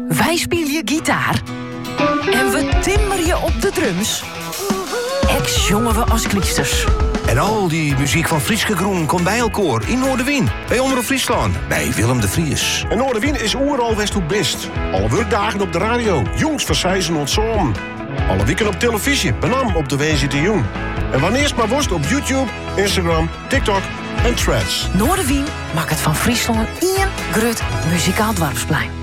Wij spelen gitaar. En we timmeren je op de drums. Ex jongen we als kliesters. En al die muziek van Frieske Groen komt bij elkaar in Noorderwien. Bij Omroep Friesland, bij Willem de Vries. En Noorderwien is oeral west hoe best. Alle werkdagen op de radio, jongs van Sijzen ontzoom. Alle weken op televisie, benam op de WZT-Jong. En wanneer maar worst op YouTube, Instagram, TikTok en Threads. Noorderwien maakt het van Friesland één groot muzikaal dwarfsplein.